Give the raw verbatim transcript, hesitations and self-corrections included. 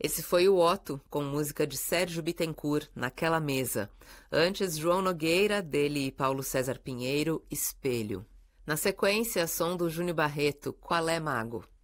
Esse foi o Otto, com música de Sérgio Bittencourt, Naquela Mesa. Antes, João Nogueira, dele e Paulo César Pinheiro, Espelho. Na sequência, som do Júnior Barreto, Qual é, Mago?